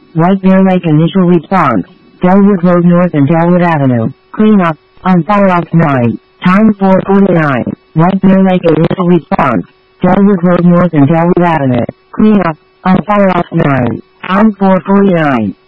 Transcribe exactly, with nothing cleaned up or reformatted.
White Bear Lake initial response. Delwood Road North and Delwood Avenue. Clean up, on fire off nine. Time four forty-nine. White Bear Lake initial response. Delwood Road North and Delwood Avenue. Clean up, on fire off nine. Time four forty-nine.